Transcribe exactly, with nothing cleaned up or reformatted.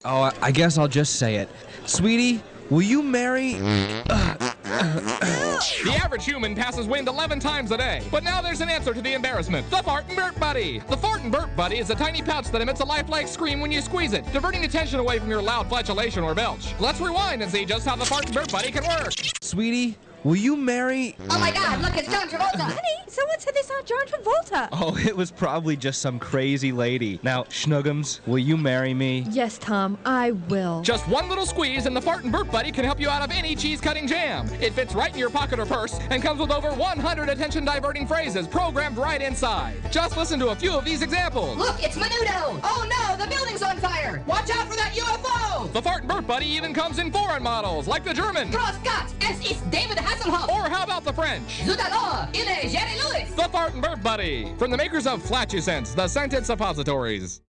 Oh, I- I guess I'll just say it. Sweetie, will you marry... The average human passes wind eleven times a day. But now there's an answer to the embarrassment. The Fart and Burp Buddy. The Fart and Burp Buddy is a tiny pouch that emits a lifelike scream when you squeeze it, diverting attention away from your loud flatulation or belch. Let's rewind and see just how the Fart and Burp Buddy can work. Sweetie, will you marry... Oh my God, look, it's John Travolta. Honey, someone said they saw John Travolta. Oh, it was probably just some crazy lady. Now, Schnuggums, will you marry me? Yes, Tom, I will. Just one little squeeze and the Fart and Burp Buddy can help you out of any cheese-cutting jam. It fits right in your pocket or purse and comes with over one hundred attention-diverting phrases programmed right inside. Just listen to a few of these examples. Look, it's Menudo. Oh no, the building's on fire. Watch out for that U F O. The Fart and Burp Buddy even comes in foreign models, like the German. Cross Gott, es ist David Hasselhoff. Or how about the French? Zutalo, il est Jerry Lewis. The Fart and Burp Buddy, from the makers of Flatulence, the scented suppositories.